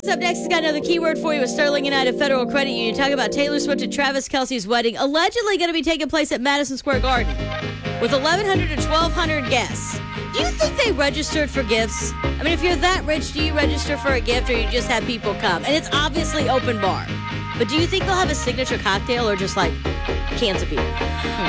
Up next, has got another keyword for you with Sterling United Federal Credit Union. Talking about Taylor Swift and Travis Kelce's wedding, allegedly going to be taking place at Madison Square Garden with 1,100 to 1,200 guests. Do you think they registered for gifts? I mean, if you're that rich, do you register for a gift or you just have people come? And it's obviously open bar. But do you think they'll have a signature cocktail or just like cans of beer?